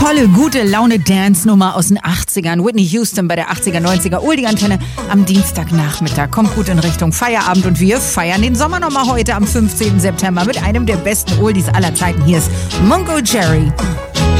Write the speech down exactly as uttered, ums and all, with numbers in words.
tolle, gute Laune-Dance-Nummer aus den achtzigern. Whitney Houston bei der achtziger, neunziger Oldie-Antenne am Dienstagnachmittag. Kommt gut in Richtung Feierabend und wir feiern den Sommer nochmal heute am fünfzehnten September mit einem der besten Oldies aller Zeiten. Hier ist Mungo Jerry.